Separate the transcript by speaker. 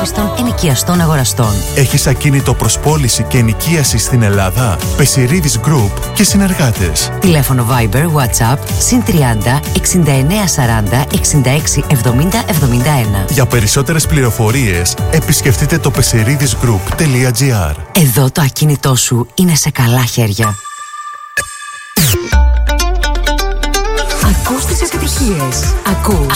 Speaker 1: δυσρύστων ενοικιαστών αγοραστών.
Speaker 2: Έχεις ακίνητο προς πώληση και ενοικίαση στην Ελλάδα? Πεσιρίδης Group και συνεργάτες.
Speaker 1: Τηλέφωνο Viber, WhatsApp, συν 30 69 40 66 70 71.
Speaker 2: Για περισσότερες πληροφορίες, επισκεφτείτε το pesiridisgroup.gr.
Speaker 1: Εδώ το ακίνητό σου είναι σε καλά χέρια. Ακούς τις επιτυχίες. Ακούς